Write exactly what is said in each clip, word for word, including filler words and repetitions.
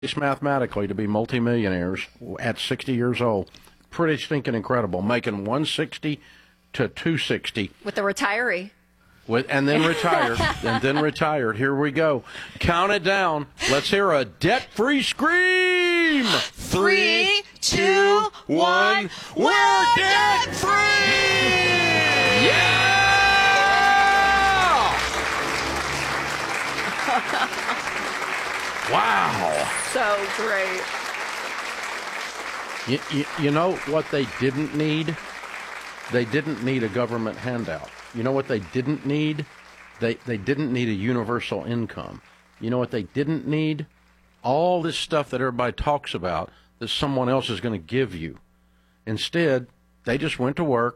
mathematically to be multimillionaires at sixty years old. Pretty stinking incredible. Making one sixty to two sixty. With the retiree. With, and then retired. and then retired. Here we go. Count it down. Let's hear a debt-free scream. Three, two, one. We're debt-free! Yeah! Wow. So great. You, you, you know what they didn't need? They didn't need a government handout. You know what they didn't need? They they didn't need a universal income. You know what they didn't need? All this stuff that everybody talks about that someone else is going to give you. Instead, they just went to work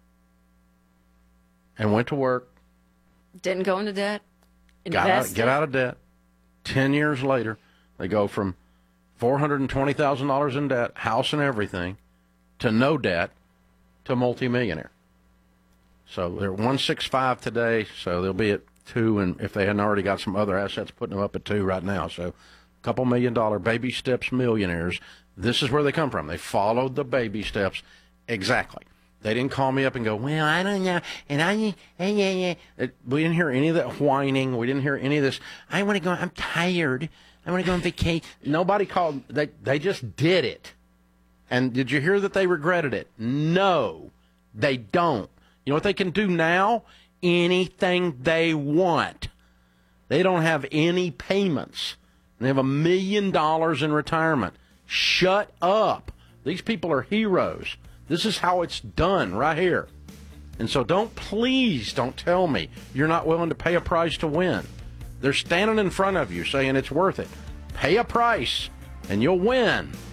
and went to work. Didn't go into debt. Got out, get out of debt. Ten years later, they go from four hundred twenty thousand dollars in debt, house and everything, to no debt, to multimillionaire. So they're one sixty-five today, so they'll be at two, and if they hadn't already got some other assets, putting them up at two right now. So a couple million dollar baby steps millionaires. This is where they come from. They followed the baby steps exactly. They didn't call me up and go, well, I don't know, and I, yeah, yeah, yeah. We didn't hear any of that whining. We didn't hear any of this. I want to go, I'm tired. I want to go on vacation. Nobody called. They, they just did it. And did you hear that they regretted it? No, they don't. You know what they can do now? Anything they want. They don't have any payments. They have a million dollars in retirement. Shut up. These people are heroes. This is how it's done right here. And so don't, please don't tell me you're not willing to pay a price to win. They're standing in front of you saying it's worth it. Pay a price and you'll win.